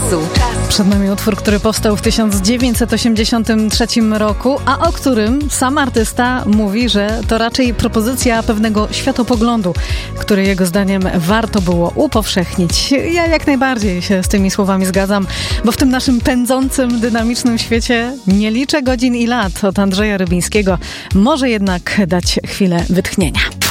Przed nami utwór, który powstał w 1983 roku, a o którym sam artysta mówi, że to raczej propozycja pewnego światopoglądu, który jego zdaniem warto było upowszechnić. Ja jak najbardziej się z tymi słowami zgadzam, bo w tym naszym pędzącym, dynamicznym świecie nie liczę godzin i lat od Andrzeja Rybińskiego. Może jednak dać chwilę wytchnienia.